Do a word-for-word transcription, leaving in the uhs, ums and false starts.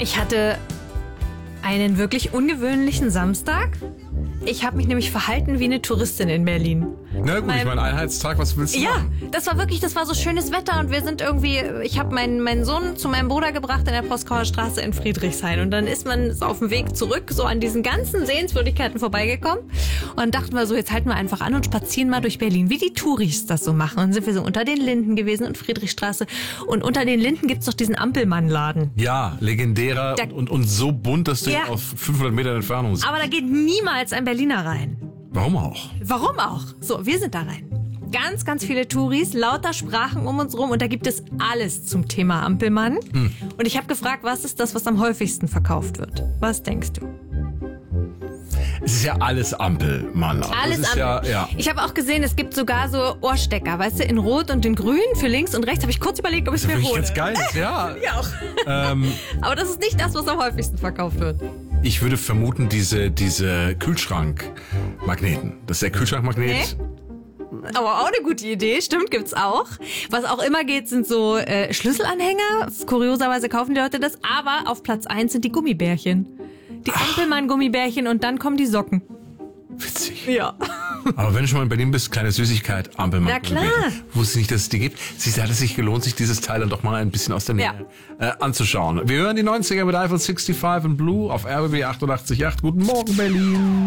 Ich hatte einen wirklich ungewöhnlichen Samstag. Ich habe mich nämlich verhalten wie eine Touristin in Berlin. Na gut, ich meine, Einheitstag, was willst du Ja, machen? das war wirklich, das war so schönes Wetter und wir sind irgendwie, ich habe meinen, meinen Sohn zu meinem Bruder gebracht in der Proskauer Straße in Friedrichshain und dann ist man so auf dem Weg zurück so an diesen ganzen Sehenswürdigkeiten vorbeigekommen und dann dachten wir so, jetzt halten wir einfach an und spazieren mal durch Berlin, wie die Touris das so machen. Und dann sind wir so unter den Linden gewesen und Friedrichstraße und unter den Linden gibt's doch diesen Ampelmann-Laden. Ja, legendärer Da- und, und, und so bunt, dass du ihn Ja. auf fünfhundert Meter Entfernung siehst. Aber da geht niemals ein Berliner rein. Warum auch? Warum auch? So, wir sind da rein. Ganz, ganz viele Touris, lauter Sprachen um uns rum und da gibt es alles zum Thema Ampelmann. Hm. Und ich habe gefragt, was ist das, was am häufigsten verkauft wird? Was denkst du? Es ist ja alles Ampel, Mann. Alles das ist Ampel. Ja, ja. Ich habe auch gesehen, es gibt sogar so Ohrstecker, weißt du, in Rot und in Grün für links und rechts. Habe ich kurz überlegt, ob ich es mir Finde ich hole. ganz geil. Ja. Ja auch. Ähm, Aber das ist nicht das, was am häufigsten verkauft wird. ich würde vermuten, diese, diese Kühlschrankmagneten. Das ist der Kühlschrankmagnet. Aber auch eine gute Idee, stimmt, gibt's auch. Was auch immer geht, sind so äh, Schlüsselanhänger. Kurioserweise kaufen die Leute das. Aber auf Platz eins sind die Gummibärchen. Die Ampelmann-Gummibärchen und dann kommen die Socken. Witzig. Ja. Aber wenn du schon mal in Berlin bist, kleine Süßigkeit, Ampelmann. Na klar. Wusste nicht, dass es die gibt. Siehst du, hat es sich gelohnt, sich dieses Teil dann doch mal ein bisschen aus der Nähe äh, anzuschauen. Wir hören die neunziger mit Eiffel fünfundsiebzig und Blue auf R B B achtundachtzig Komma acht. Guten Morgen, Berlin.